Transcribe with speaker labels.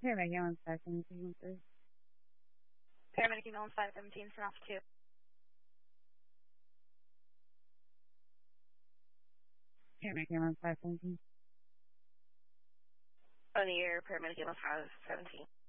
Speaker 1: Paramedic ambulance 517.
Speaker 2: Paramedic ambulance 517 for Alpha 2.
Speaker 1: Paramedic ambulance 517.
Speaker 2: On the air, paramedic ambulance 517.